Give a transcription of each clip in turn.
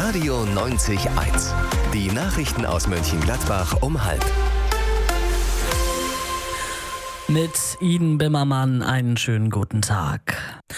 Radio 90.1. Die Nachrichten aus Mönchengladbach um 12:30. Mit Iden Bimmermann einen schönen guten Tag.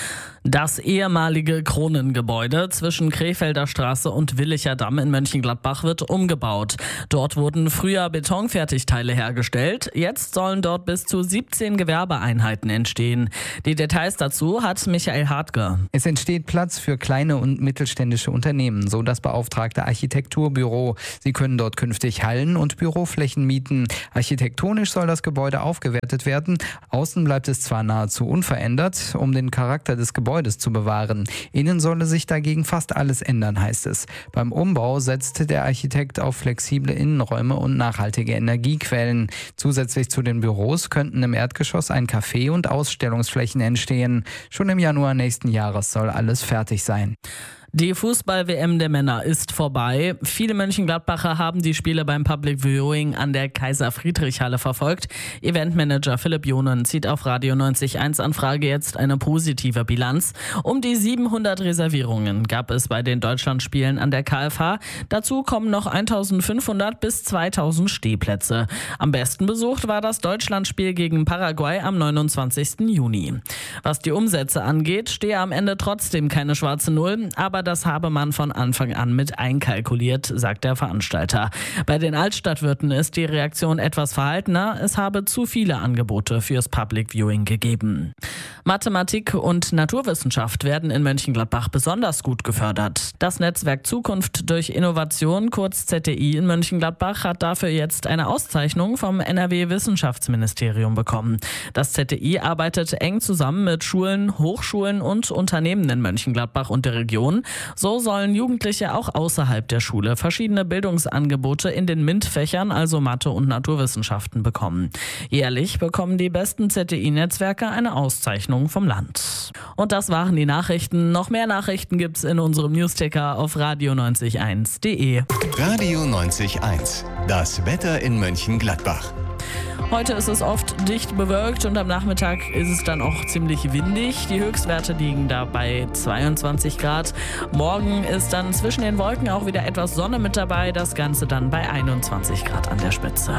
Das ehemalige Kronengebäude zwischen Krefelder Straße und Willicher Damm in Mönchengladbach wird umgebaut. Dort wurden früher Betonfertigteile hergestellt. Jetzt sollen dort bis zu 17 Gewerbeeinheiten entstehen. Die Details dazu hat Michael Hartke. Es entsteht Platz für kleine und mittelständische Unternehmen, so das beauftragte Architekturbüro. Sie können dort künftig Hallen und Büroflächen mieten. Architektonisch soll das Gebäude aufgewertet werden. Außen bleibt es zwar nahezu unverändert, um den Charakter des Gebäudes zu bewahren. Innen solle sich dagegen fast alles ändern, heißt es. Beim Umbau setzt der Architekt auf flexible Innenräume und nachhaltige Energiequellen. Zusätzlich zu den Büros könnten im Erdgeschoss ein Café und Ausstellungsflächen entstehen. Schon im Januar nächsten Jahres soll alles fertig sein. Die Fußball-WM der Männer ist vorbei. Viele Mönchengladbacher haben die Spiele beim Public Viewing an der Kaiser-Friedrich-Halle verfolgt. Eventmanager Philipp Jonen zieht auf Radio 90.1 Anfrage jetzt eine positive Bilanz. Um die 700 Reservierungen gab es bei den Deutschlandspielen an der KFH. Dazu kommen noch 1500 bis 2000 Stehplätze. Am besten besucht war das Deutschlandspiel gegen Paraguay am 29. Juni. Was die Umsätze angeht, stehe am Ende trotzdem keine schwarze Null, aber das habe man von Anfang an mit einkalkuliert, sagt der Veranstalter. Bei den Altstadtwirten ist die Reaktion etwas verhaltener. Es habe zu viele Angebote fürs Public Viewing gegeben. Mathematik und Naturwissenschaft werden in Mönchengladbach besonders gut gefördert. Das Netzwerk Zukunft durch Innovation, kurz ZDI in Mönchengladbach, hat dafür jetzt eine Auszeichnung vom NRW-Wissenschaftsministerium bekommen. Das ZDI arbeitet eng zusammen mit Schulen, Hochschulen und Unternehmen in Mönchengladbach und der Region. So sollen Jugendliche auch außerhalb der Schule verschiedene Bildungsangebote in den MINT-Fächern, also Mathe und Naturwissenschaften, bekommen. Jährlich bekommen die besten ZDI-Netzwerke eine Auszeichnung vom Land. Und das waren die Nachrichten. Noch mehr Nachrichten gibt's in unserem Newsticker auf radio901.de. Radio 90.1. Das Wetter in Mönchengladbach. Heute ist es oft dicht bewölkt und am Nachmittag ist es dann auch ziemlich windig. Die Höchstwerte liegen da bei 22 Grad. Morgen ist dann zwischen den Wolken auch wieder etwas Sonne mit dabei. Das Ganze dann bei 21 Grad an der Spitze.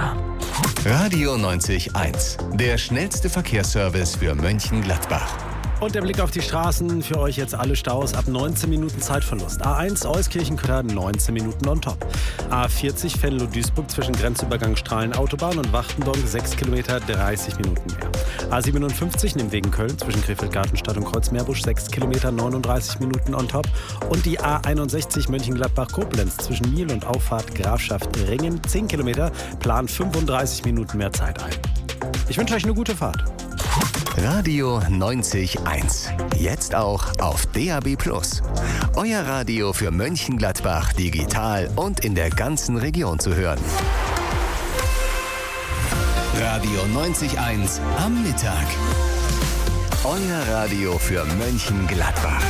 Radio 90.1. Der schnellste Verkehrsservice für Mönchengladbach. Und der Blick auf die Straßen, für euch jetzt alle Staus ab 19 Minuten Zeitverlust. A1 Euskirchen-Kötter 19 Minuten on top. A40 Venlo-Duisburg zwischen Grenzübergang Strahlen-Autobahn und Wachtendonk 6 Kilometer 30 Minuten mehr. A57 Nimwegen Köln zwischen Krefeld-Gartenstadt und Kreuzmeerbusch 6 Kilometer 39 Minuten on top. Und die A61 Mönchengladbach-Koblenz zwischen Miel und Auffahrt Grafschaft Ringen 10 Kilometer, plant 35 Minuten mehr Zeit ein. Ich wünsche euch eine gute Fahrt. Radio 90.1. Jetzt auch auf DAB+. Euer Radio für Mönchengladbach digital und in der ganzen Region zu hören. Radio 90.1 am Mittag. Euer Radio für Mönchengladbach.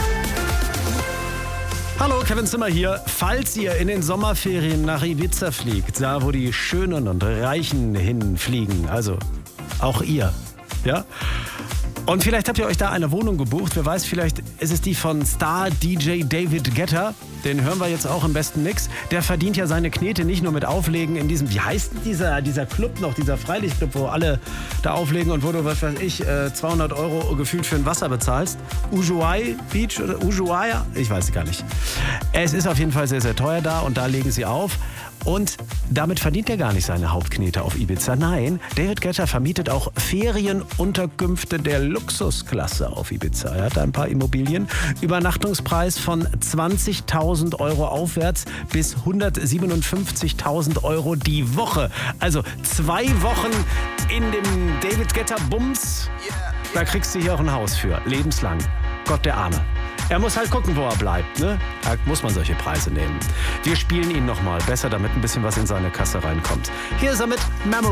Hallo, Kevin Zimmer hier. Falls ihr in den Sommerferien nach Ibiza fliegt, da wo die Schönen und Reichen hinfliegen, also auch ihr, ja? Und vielleicht habt ihr euch da eine Wohnung gebucht. Wer weiß, vielleicht ist es die von Star-DJ David Guetta. Den hören wir jetzt auch im besten Mix. Der verdient ja seine Knete nicht nur mit Auflegen in diesem, wie heißt denn dieser Club noch, dieser Freilichtclub, wo alle da auflegen und wo du, was weiß ich, 200 € gefühlt für ein Wasser bezahlst. Ushuaia Beach oder Ushuaia? Ich weiß es gar nicht. Es ist auf jeden Fall sehr, sehr teuer da und da legen sie auf. Und damit verdient er gar nicht seine Hauptknete auf Ibiza. Nein, David Guetta vermietet auch Ferienunterkünfte der Luxusklasse auf Ibiza. Er hat da ein paar Immobilien. Übernachtungspreis von 20.000 € aufwärts bis 157.000 € die Woche. Also 2 Wochen in dem David Guetta Bums. Da kriegst du hier auch ein Haus für. Lebenslang. Gott der Arme. Er muss halt gucken, wo er bleibt, ne? Da muss man solche Preise nehmen. Wir spielen ihn nochmal. Besser, damit ein bisschen was in seine Kasse reinkommt. Hier ist er mit Memory.